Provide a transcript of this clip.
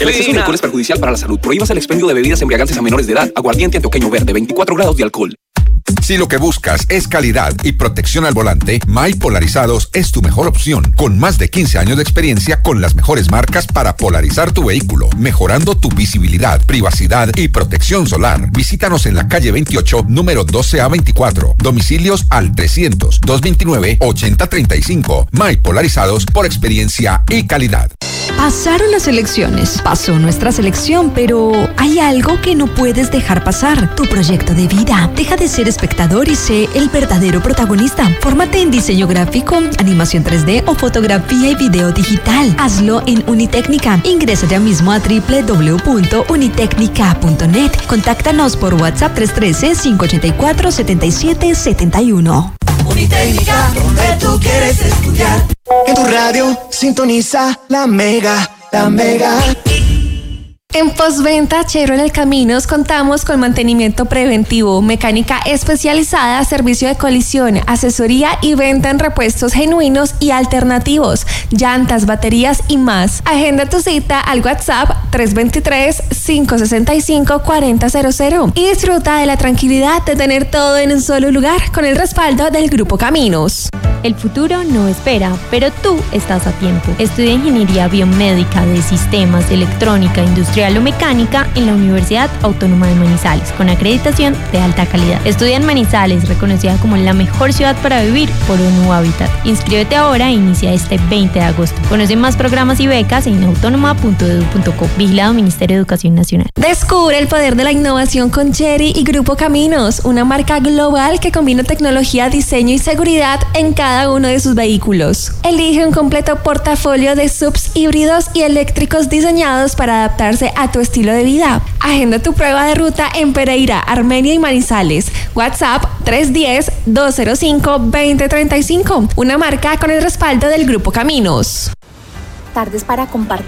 El exceso de alcohol es perjudicial para la salud. Prohíbas el expendio de bebidas embriagantes a menores de edad. Aguardiente antioqueño verde, 24 grados de alcohol. Si lo que buscas es calidad y protección al volante, My Polarizados es tu mejor opción. Con más de 15 años de experiencia con las mejores marcas para polarizar tu vehículo, mejorando tu visibilidad, privacidad y protección solar. Visítanos en la calle 28, número 12A24. Domicilios al 300-229-8035. My Polarizados, por experiencia y calidad. Pasaron las elecciones, pasó nuestra selección, pero hay algo que no puedes dejar pasar: tu proyecto de vida. Deja de ser espectador y sé el verdadero protagonista. Fórmate en diseño gráfico, animación 3D o fotografía y video digital. Hazlo en Unitecnica. Ingresa ya mismo a www.unitecnica.net. Contáctanos por WhatsApp 313-584-7771. Unitecnica, donde tú quieres estudiar. En tu radio sintoniza la Mega. En Postventa Chevrolet Caminos contamos con mantenimiento preventivo, mecánica especializada, servicio de colisión, asesoría y venta en repuestos genuinos y alternativos, llantas, baterías y más. Agenda tu cita al WhatsApp 323-565-4000 y disfruta de la tranquilidad de tener todo en un solo lugar con el respaldo del Grupo Caminos. El futuro no espera, pero tú estás a tiempo. Estudia Ingeniería Biomédica de Sistemas, Electrónica, Industrial o Mecánica en la Universidad Autónoma de Manizales, con acreditación de alta calidad. Estudia en Manizales, reconocida como la mejor ciudad para vivir por ONU Habitat. Inscríbete ahora e inicia este 20 de agosto. Conoce más programas y becas en autónoma.edu.co. Vigilado Ministerio de Educación Nacional. Descubre el poder de la innovación con Chery y Grupo Caminos, una marca global que combina tecnología, diseño y seguridad en cada uno de sus vehículos. Elige un completo portafolio de SUVs híbridos y eléctricos diseñados para adaptarse a tu estilo de vida. Agenda tu prueba de ruta en Pereira, Armenia y Manizales. WhatsApp 310-205-2035. Una marca con el respaldo del Grupo Caminos. Tardes para compartir.